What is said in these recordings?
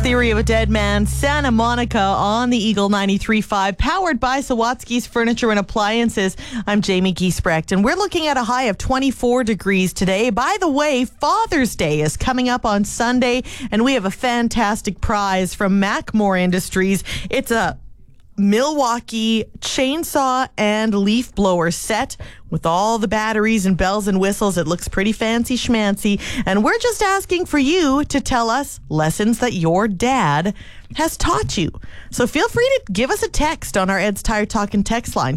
Theory of a Dead Man, Santa Monica on the Eagle 93.5, powered by Sawatsky's Furniture and Appliances. I'm Jamie Giesbrecht, and we're looking at a high of 24 degrees today. By the way, Father's Day is coming up on Sunday, and we have a fantastic prize from Mackmore Industries. It's a Milwaukee chainsaw and leaf blower set with all the batteries and bells and whistles. It looks pretty fancy schmancy. And we're just asking for you to tell us lessons that your dad has taught you. So feel free to give us a text on our Ed's Tire Talkin' text line,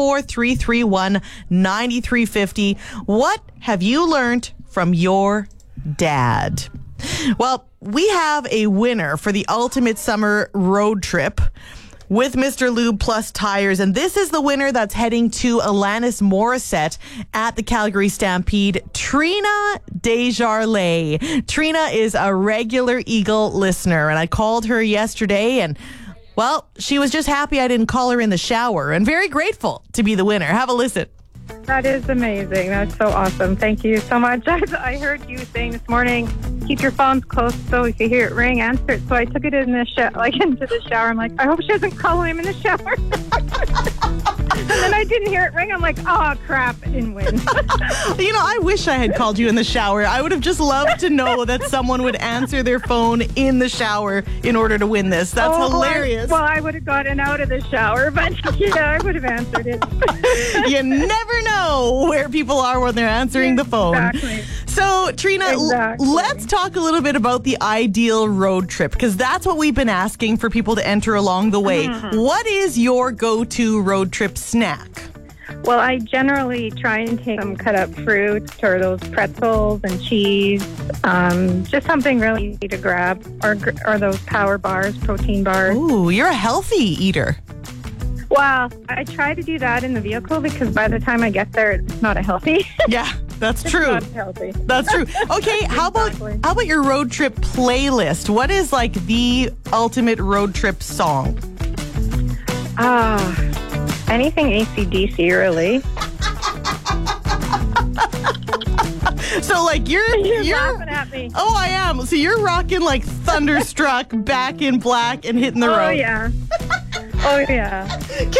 204-331-9350. What have you learned from your dad? Well, we have a winner for the ultimate summer road trip with Mr. Lube Plus Tires. And this is the winner that's heading to Alanis Morissette at the Calgary Stampede, Trina Desjardins. Trina is a regular Eagle listener, and I called her yesterday, and well, she was just happy I didn't call her in the shower and very grateful to be the winner. Have a listen. That is amazing. That's so awesome. Thank you so much. I heard you saying this morning, keep your phones close so if you hear it ring, answer it. So I took it in the into the shower. I'm like, I hope she doesn't call him in the shower. And then I didn't hear it ring. I'm like, oh, crap, I didn't win. I wish I had called you in the shower. I would have just loved to know that someone would answer their phone in the shower in order to win this. That's hilarious. I would have gotten out of the shower, but yeah, I would have answered it. You never know where people are when they're answering the phone. Exactly. So, Trina, let's talk a little bit about the ideal road trip, because that's what we've been asking for people to enter along the way. Mm-hmm. What is your go-to road trip snack? Well, I generally try and take some cut-up fruits or those pretzels and cheese, just something really easy to grab, or those power bars, protein bars. Ooh, you're a healthy eater. Well, I try to do that in the vehicle because by the time I get there, it's not a healthy. Yeah, that's true. It's not healthy. That's true. Okay, how about your road trip playlist? What is like the ultimate road trip song? Anything AC/DC, really. So like you're laughing at me. Oh, I am. So you're rocking like Thunderstruck, Back in Black, and Hitting the Road. Oh yeah.